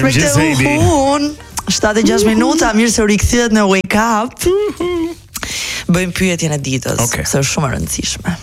respekte 76 minuta, mirë se u rikthehet në Wake Up. Bëjmë pyetjen e ditës, se është shumë e rëndësishme.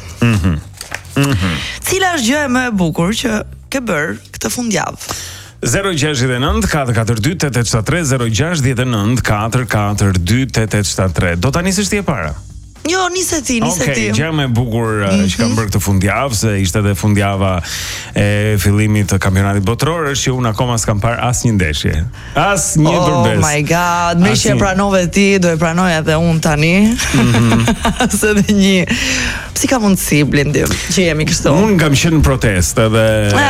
Cila është gjëja më e bukur që ke bërë këtë fundjavë? 069 442 8873 069 442 8873. Do ta nisësh ti e para? Jo, nise ti. Gjë më e bukur që kam bërë këtë fundjavë, se ishte edhe fundjava e fillimit të kampionatit botror, është që unë akoma s'kam parë asnjë ndeshje. Asnjë përbes. Oh my god, me që e pranove ti, do e pranoj edhe unë tani. Se dhe një. Si ka mundësi, Blindim, që jemi kështu? Unë kam qenë në protestë edhe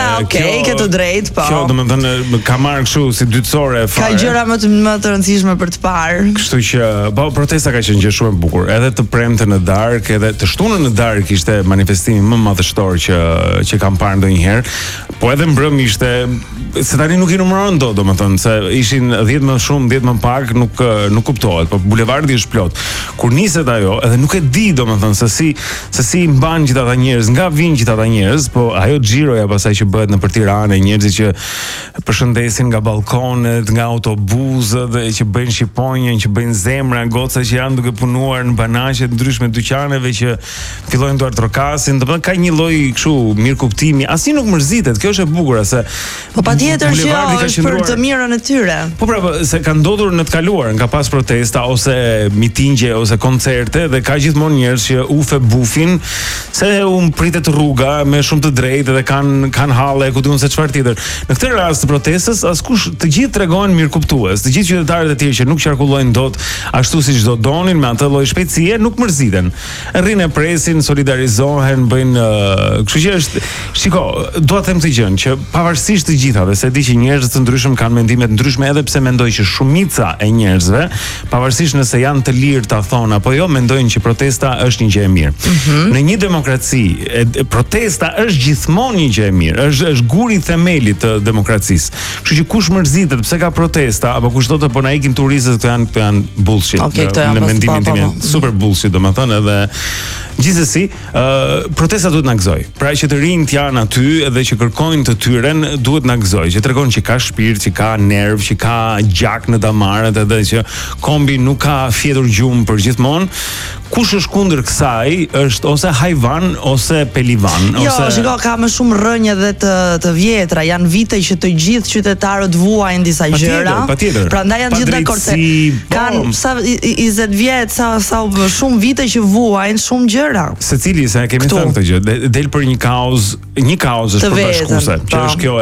ke të drejtë, po. Kjo domethënë ka marrë kështu si dytësore fare. Ka gjëra më të rëndësishme për të parë. Kështu që, protesta ka qenë gjë shumë e bukur, edhe të premte në darkë, edhe të shtunën në darkë ishte manifestimi më madhështor që kam parë ndonjëherë, po edhe mbrëm ishte, se tani nuk i numëron domethënë, se ishin 10 më shumë, 10 më pak, nuk kuptohet, po bulevardi është plot. Kur niset ajo, edhe nuk e di domethënë se si mban gjithë ata njerëz, nga vinë gjithë ata njerëz, po ajo xhiroja pasaj që bëhet nëpër Tiranë, njerëzit që përshëndesin nga balkonet, nga autobusët, që bëjnë shqiponjën, që bëjnë zemra, goca që janë duke punuar në banaqe të ndryshme dyqaneve që fillojnë duar trokasin, domethënë ka një lloj kështu mirëkuptimi, asnjë nuk mërzitet, kjo është e bukur, se po patjetër që është për të mirën e tyre. Po pra, se ka ndodhur në të kaluar, nga pas protesta ose mitingje ose koncerte, dhe ka gjithmonë njerëz që ufe bufin se pritet rruga me shumë të drejtë dhe kanë halle, ku diun se çfarë tjetër. Në këtë rast të protestës, askush, të gjithë tregojnë mirëkuptues, të gjithë qytetarët e tjerë që nuk qarkullojnë dot ashtu siç do donin me atë lloj shpejtësie, nuk mërziten. Rrinë e presin, solidarizohen, bëjnë, kështu që është, shiko, dua të them këtë gjë, që pavarësisht të gjithave, se di që njerëz të ndryshëm kanë mendime të ndryshme, edhe pse mendoj që shumica e njerëzve, pavarësisht nëse janë të lirë ta thonë apo jo, mendojnë që protesta është një gjë e mirë. Në një demokraci, protesta është gjithmonë një gjë e mirë, është guri i themelit të demokracisë. Kështu që kush mërzitet pse ka protesta, apo kush thotë po na ikin turistët, këto janë bullshit. Në mendimin tim, super bullshit, domethënë, edhe gjithsesi, protesta duhet na gëzoj. Pra që të rinjt janë aty edhe që kërkojnë të tyren, duhet na gëzoj, që tregon që ka shpirt, që ka nerv, që ka gjak në damarët, edhe që kombi nuk ka fjetur gjumë për gjithmonë. Kush është kundër kësaj është ose hajvan ose pelivan. Jo, shiko, ka më shumë rënje dhe të vjetra. Janë vite që të gjithë qytetarët vuajnë disa gjëra. Prandaj janë gjithë dakord se kanë sa 20 vjet, sa shumë vite që vuajnë shumë gjëra. Secili se kemi thënë këtë gjë, del për një kauzë është përbashkuese, që është kjo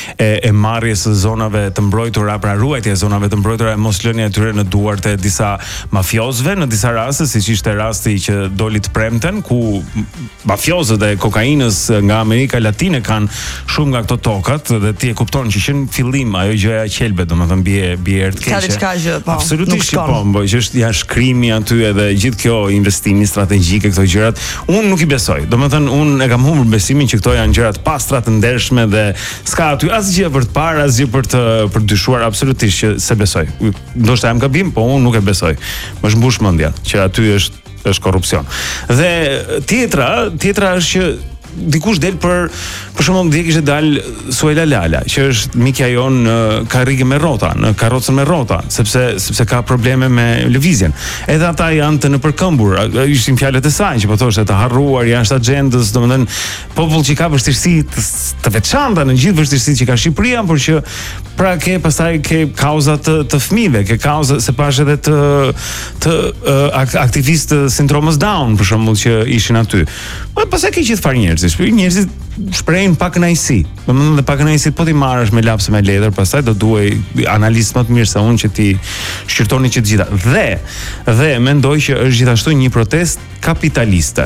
e marrjes së zonave të mbrojtura, pra ruajtja e zonave të mbrojtura, e mos lënia e tyre në duart e disa mafiozëve, në disa raste, siç ishte rasti që doli të premten, ku mafiozët e kokainës nga Amerika Latine kanë shumë nga këto tokat, dhe ti e kupton që në fillim ajo gjëja qelbe, domethënë bie erë të keqe. Ka diçka gjë, po. Absolutisht po, që është janë shkrimi aty edhe gjithë kjo investimi strategjike, këto gjërat, unë nuk i besoj. Domethënë unë e kam humbur besimin që këto janë gjëra të pastra, të ndershme, dhe s'ka aty asgjë për të parë, asgjë për të dyshuar, absolutisht që se besoj. Ndoshta jam gabim, po unë nuk e besoj. Më shmbush mendja që aty është korrupsion. Dhe tjetra është që dikush del për shembull dhe kishte dal Suela Lala, që është mikja jon në karrige me rrota, në karrocën me rrota, sepse ka probleme me lëvizjen. Edhe ata janë të nëpërkëmbur, ishin fjalët e saj që po thoshte të harruar jashtë agjendës, domethënë popull që ka vështirësi të veçanta në gjithë vështirësitë që ka Shqipëria, por që pra pastaj ke kauza të fëmijëve, ke kauza se pash edhe të aktivistë sindromës Down, për shembull, që ishin aty. Po pastaj ke gjithë farë njerëzit shprehin pa kënaqësi. Domethënë dhe pa kënaqësi po ti marrësh me lapse me letër, pastaj do duaj analistë më të mirë se unë që ti shqyrtoni që të gjitha. Dhe mendoj që është gjithashtu një protestë kapitaliste.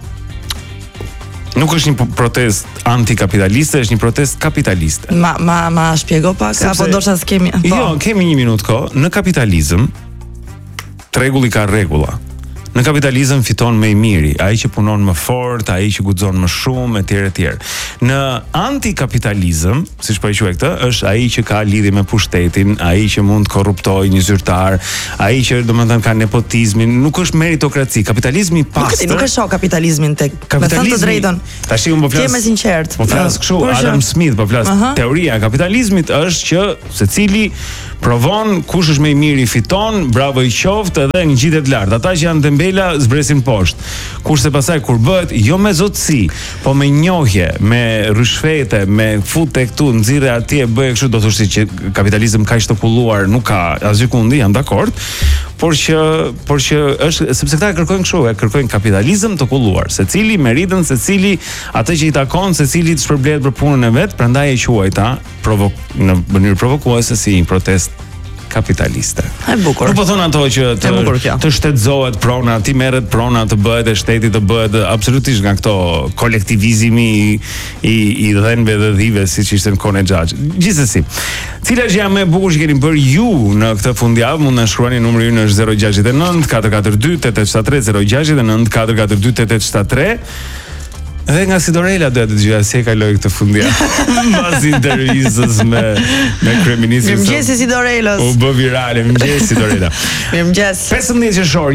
Nuk është një protestë antikapitaliste, është një protestë kapitaliste. Ma shpjego pak, apo ndoshta s'kemi. Jo, kemi 1 minutë kohë. Në kapitalizëm, tregulli ka rregulla. Në kapitalizëm fiton më i miri, ai që punon më fort, ai që guxon më shumë etj etj. Në antikapitalizëm, siç po e quaj këtë, është ai që ka lidhje me pushtetin, ai që mund të korruptojë një zyrtar, ai që domethënë ka nepotizmin, nuk është meritokraci. Kapitalizmi i pastër. Nuk e shoh kapitalizmin tek. Me thënë të drejtën. Tash un po flas. Jemi sinqert. Po flas kështu, Adam Smith po flas. Teoria e kapitalizmit është që secili provon kush është më i miri fiton, bravo i qoftë edhe ngjitje të lartë. Ata që janë dembela zbresin poshtë. Kurse pastaj kur bëhet jo me zotësi, po me njohje, me rryshfete, me fute këtu, nxirre atje, bëj kështu, do thoshti që kapitalizëm kaq të kulluar nuk ka asgjë kundi, jam dakord, por që është sepse këta kërkojnë kështu, kërkojnë kapitalizëm të kulluar, secili meritën, secili atë që i takon, secili të shpërblet për punën e vet, prandaj e quajta në mënyrë provokuese si një protest kapitaliste. E bukur. Nuk po thon ato që të shtetëzohet prona, ti merret prona të bëhet e shteti të bëhet absolutisht nga këto kolektivizmi i dhënëve dhe dhive siç ishte në kohën e Xhaxhit. Gjithsesi, cila është gjëja më e bukur që keni bërë ju në këtë fundjavë? Mund na shkruani, numri ynë është 069 442 8873 069 442 8873. Edhe nga Sidorela doja të dëgjoja si e kaloi këtë fundjavë. Mbas intervistës me kryeministin. Mirëmëngjes Sidorelës. U bë virale, mirëmëngjes Sidorela. Mirëmëngjes. 15 qershor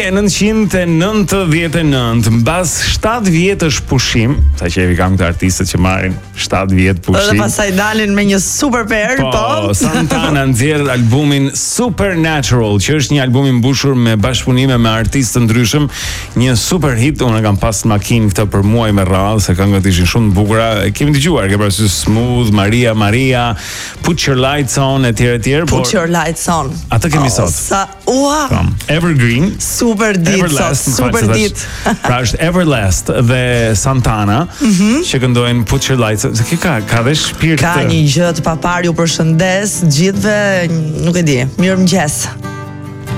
1999, mbas 7 vjetësh pushim, saqë e kam këto artistët që marrin 7 vjet pushim. Dhe pastaj dalin me një super per, po. Santana nxjerr albumin Supernatural, që është një album i mbushur me bashkëpunime me artistë të ndryshëm, një super hit. Unë kam pas makinë këtë për muaj me radhë, se këngët ishin shumë të bukura. Kemi dëgjuar, ke parasysh Smooth, Maria, Put Your Lights On etj. Put Your Lights On. Atë kemi sot. Evergreen. Super ditë sot, super ditë. Pra është Everlast dhe Santana që këndojnë Put Your Lights On. Ka dhe shpirt. Ka një gjë të papar, ju përshëndes gjithëve, nuk e di. Mirëmëngjes.